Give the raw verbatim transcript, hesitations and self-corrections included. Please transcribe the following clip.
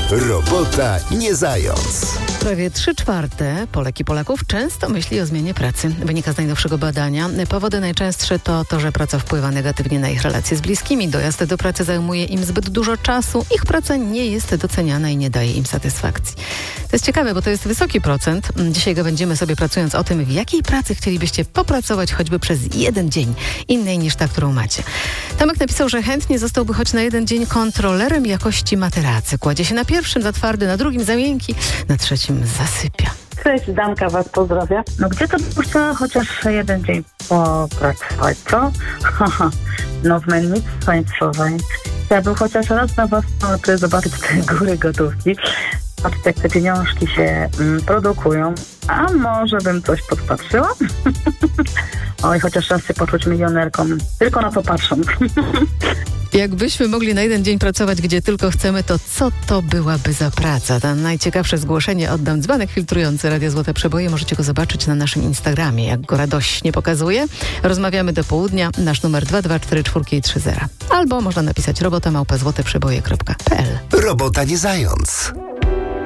Robota nie zając. Prawie trzy czwarte Polek i Polaków często myśli o zmianie pracy. Wynika z najnowszego badania. Powody najczęstsze to to, że praca wpływa negatywnie na ich relacje z bliskimi. Dojazd do pracy zajmuje im zbyt dużo czasu. Ich praca nie jest doceniana i nie daje im satysfakcji. To jest ciekawe, bo to jest wysoki procent. Dzisiaj będziemy sobie pracując o tym, w jakiej pracy chcielibyście popracować choćby przez jeden dzień, innej niż ta, którą macie. Tomek napisał, że chętnie zostałby choć na jeden dzień kontrolerem jakości materacy. Kładzie się na pierwszym za twardy, na drugim za miękki, na trzecim zasypia. Cześć, Danka was pozdrawia. No gdzie to puszcza chociaż jeden dzień popracować, co? Haha, no w mennicy państwowej. Chciałabym chociaż raz na was zobaczyć te góry gotówki. Patrzcie, jak te pieniążki się mm, produkują. A może bym coś podpatrzyła? Oj, chociaż raz się poczuć milionerką. Tylko na to patrząc. Jakbyśmy mogli na jeden dzień pracować, gdzie tylko chcemy, to co to byłaby za praca? To najciekawsze zgłoszenie oddam dzbanek filtrujący Radia Złote Przeboje. Możecie go zobaczyć na naszym Instagramie, jak go radośnie pokazuje. Rozmawiamy do południa. Nasz numer dwa dwa cztery cztery trzy zero. Albo można napisać robota małpa złote przeboje kropka p l. Robota nie zając.